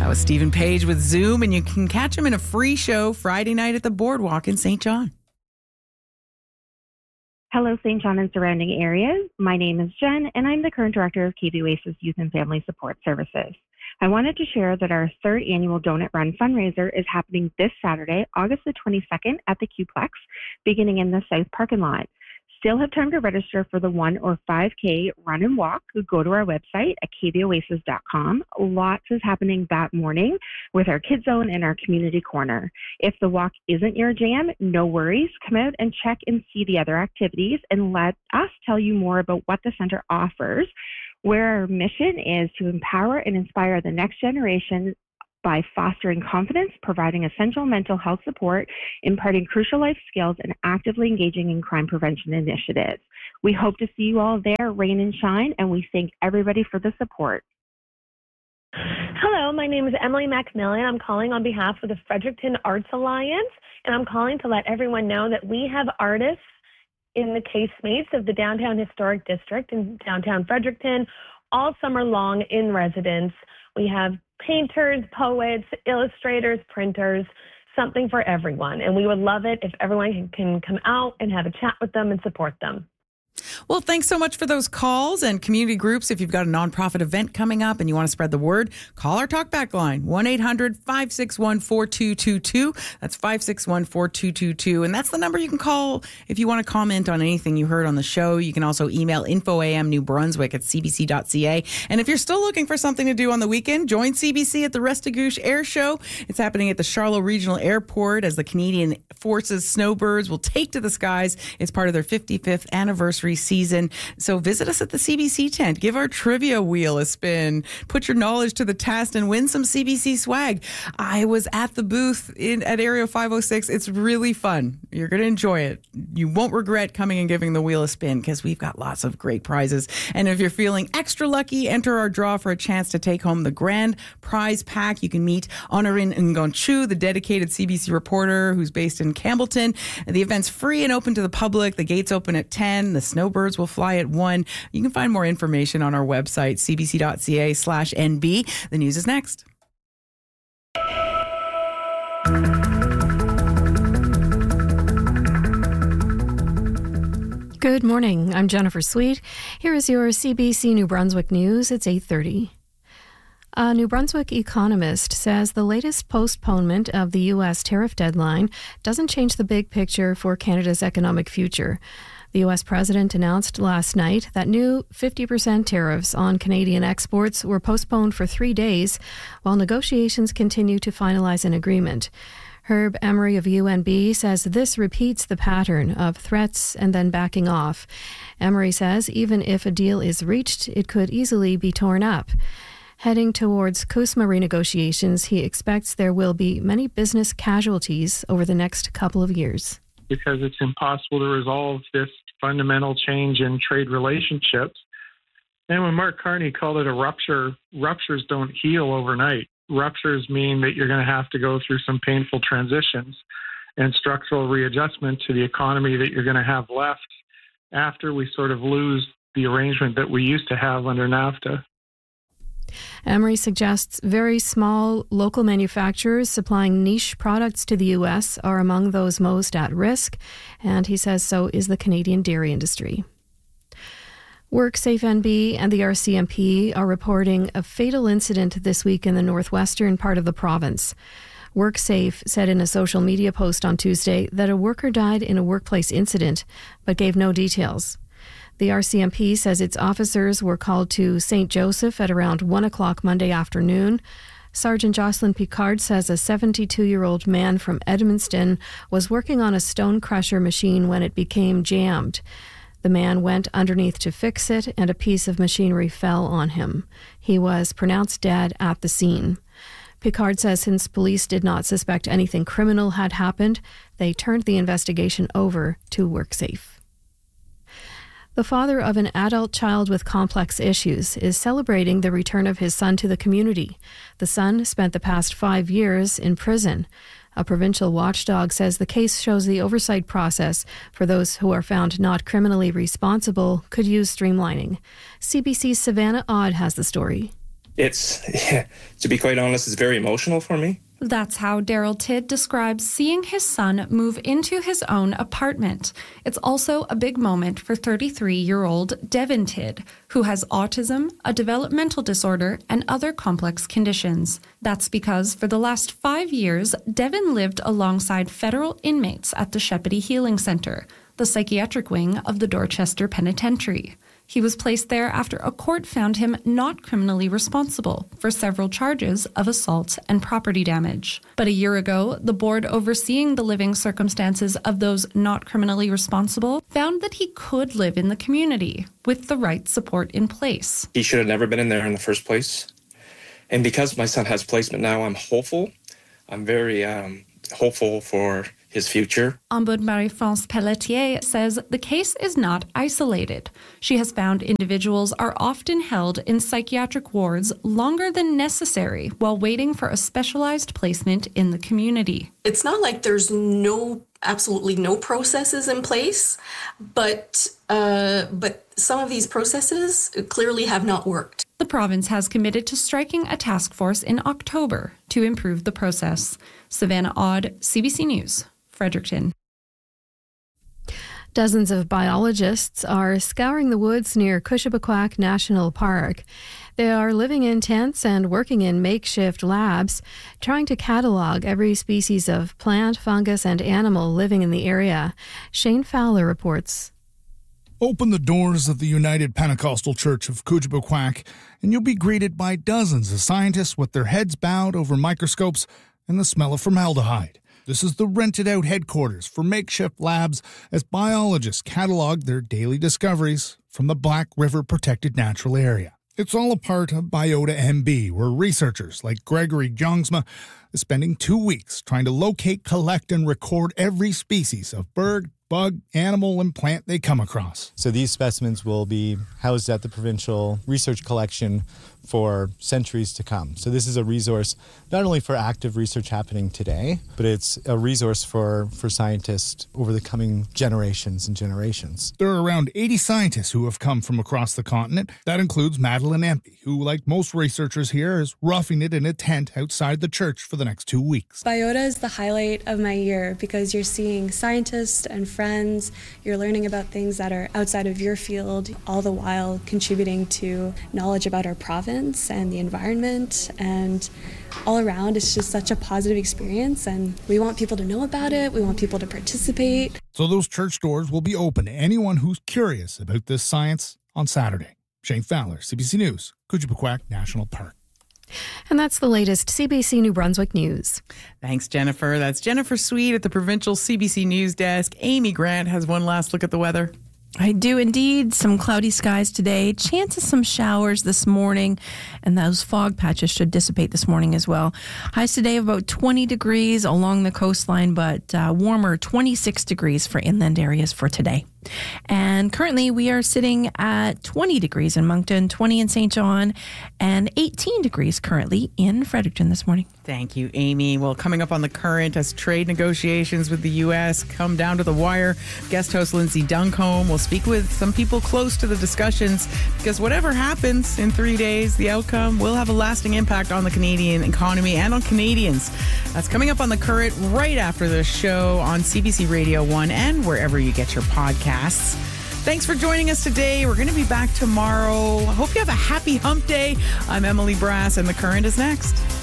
That was Stephen Page with Zoom, and you can catch him in a free show Friday night at the Boardwalk in St. John. Hello, St. John and surrounding areas. My name is Jen, and I'm the current director of KB Oasis Youth and Family Support Services. I wanted to share that our third annual Donut Run fundraiser is happening this Saturday, August the 22nd at the Qplex, beginning in the South parking lot. Still have time to register for the 1 or 5K run and walk. Go to our website at kboasis.com. Lots is happening that morning with our Kids Zone and our Community Corner. If the walk isn't your jam, no worries. Come out and check and see the other activities and let us tell you more about what the center offers, where our mission is to empower and inspire the next generation by fostering confidence, providing essential mental health support, imparting crucial life skills, and actively engaging in crime prevention initiatives. We hope to see you all there, rain and shine, and we thank everybody for the support. Hello, my name is Emily McMillan. I'm calling on behalf of the Fredericton Arts Alliance, and I'm calling to let everyone know that we have artists in the casemates of the Downtown Historic District in downtown Fredericton all summer long in residence. We have painters, poets, illustrators, printers, something for everyone. And we would love it if everyone can come out and have a chat with them and support them. Well, thanks so much for those calls and community groups. If you've got a nonprofit event coming up and you want to spread the word, call our talkback line, 1-800-561-4222. That's 561-4222. And that's the number you can call if you want to comment on anything you heard on the show. You can also email infoamnewbrunswick@cbc.ca. And if you're still looking for something to do on the weekend, join CBC at the Restigouche Air Show. It's happening at the Charlotte Regional Airport as the Canadian Forces Snowbirds will take to the skies. It's part of their 55th anniversary season. So visit us at the CBC tent. Give our trivia wheel a spin. Put your knowledge to the test and win some CBC swag. I was at the booth at Area 506. It's really fun. You're going to enjoy it. You won't regret coming and giving the wheel a spin because we've got lots of great prizes. And if you're feeling extra lucky, enter our draw for a chance to take home the grand prize pack. You can meet Honorin Ngonchu, the dedicated CBC reporter who's based in Campbellton. The event's free and open to the public. The gates open at 10. The snowbirds will fly at 1. You can find more information on our website, cbc.ca/NB. The news is next. Good morning. I'm Jennifer Sweet. Here is your CBC New Brunswick news. It's 8:30. A New Brunswick economist says the latest postponement of the U.S. tariff deadline doesn't change the big picture for Canada's economic future. The U.S. president announced last night that new 50% tariffs on Canadian exports were postponed for 3 days while negotiations continue to finalize an agreement. Herb Emery of UNB says this repeats the pattern of threats and then backing off. Emery says even if a deal is reached, it could easily be torn up. Heading towards CUSMA renegotiations, he expects there will be many business casualties over the next couple of years. Because it's impossible to resolve this fundamental change in trade relationships. And when Mark Carney called it a rupture, ruptures don't heal overnight. Ruptures mean that you're going to have to go through some painful transitions and structural readjustment to the economy that you're going to have left after we sort of lose the arrangement that we used to have under NAFTA. Emery suggests very small local manufacturers supplying niche products to the U.S. are among those most at risk, and he says so is the Canadian dairy industry. WorkSafe NB and the RCMP are reporting a fatal incident this week in the northwestern part of the province. WorkSafe said in a social media post on Tuesday that a worker died in a workplace incident, but gave no details. The RCMP says its officers were called to St. Joseph at around 1 o'clock Monday afternoon. Sergeant Jocelyn Picard says a 72-year-old man from Edmundston was working on a stone crusher machine when it became jammed. The man went underneath to fix it, and a piece of machinery fell on him. He was pronounced dead at the scene. Picard says since police did not suspect anything criminal had happened, they turned the investigation over to WorkSafe. The father of an adult child with complex issues is celebrating the return of his son to the community. The son spent the past 5 years in prison. A provincial watchdog says the case shows the oversight process for those who are found not criminally responsible could use streamlining. CBC's Savannah Odd has the story. It's, to be quite honest, it's very emotional for me. That's how Daryl Tidd describes seeing his son move into his own apartment. It's also a big moment for 33-year-old Devin Tidd, who has autism, a developmental disorder, and other complex conditions. That's because for the last 5 years, Devin lived alongside federal inmates at the Shepady Healing Center, the psychiatric wing of the Dorchester Penitentiary. He was placed there after a court found him not criminally responsible for several charges of assault and property damage. But a year ago, the board overseeing the living circumstances of those not criminally responsible found that he could live in the community with the right support in place. He should have never been in there in the first place. And because my son has placement now, I'm hopeful. I'm very hopeful for his future. Ombudsman Marie-France Pelletier says the case is not isolated. She has found individuals are often held in psychiatric wards longer than necessary while waiting for a specialized placement in the community. It's not like there's absolutely no processes in place, but some of these processes clearly have not worked. The province has committed to striking a task force in October to improve the process. Savannah Odd, CBC News, Fredericton. Dozens of biologists are scouring the woods near Kushabaquack National Park. They are living in tents and working in makeshift labs, trying to catalog every species of plant, fungus, and animal living in the area. Shane Fowler reports. Open the doors of the United Pentecostal Church of Kushabaquack, and you'll be greeted by dozens of scientists with their heads bowed over microscopes and the smell of formaldehyde. This is the rented-out headquarters for makeshift labs as biologists catalog their daily discoveries from the Black River Protected Natural Area. It's all a part of Biota MB, where researchers like Gregory Jongsma is spending 2 weeks trying to locate, collect, and record every species of bird, bug, animal, and plant they come across. So these specimens will be housed at the provincial research collection for centuries to come. So this is a resource not only for active research happening today, but it's a resource for scientists over the coming generations and generations. There are around 80 scientists who have come from across the continent. That includes Madeline Empey, who, like most researchers here, is roughing it in a tent outside the church for the next 2 weeks. Biota is the highlight of my year because you're seeing scientists and friends, you're learning about things that are outside of your field, all the while contributing to knowledge about our province and the environment, and all around it's just such a positive experience, and we want people to know about it, we want people to participate. So those church doors will be open to anyone who's curious about this science on Saturday. Shane Fowler, CBC News, Kushabaquack National Park. And that's the latest CBC New Brunswick news. Thanks, Jennifer. That's Jennifer Sweet at the provincial CBC News desk. Amy Grant has one last look at the weather. I do indeed. Some cloudy skies today. Chance of some showers this morning, and those fog patches should dissipate this morning as well. Highs today of about 20 degrees along the coastline, but warmer 26 degrees for inland areas for today. And currently we are sitting at 20 degrees in Moncton, 20 in St. John, and 18 degrees currently in Fredericton this morning. Thank you, Amy. Well, coming up on The Current, as trade negotiations with the U.S. come down to the wire, guest host Lindsay Duncombe will speak with some people close to the discussions, because whatever happens in 3 days, the outcome will have a lasting impact on the Canadian economy and on Canadians. That's coming up on The Current right after the show on CBC Radio 1 and wherever you get your podcasts. Thanks for joining us today. We're going to be back tomorrow. I hope you have a happy hump day. I'm Emily Brass, and The Current is next.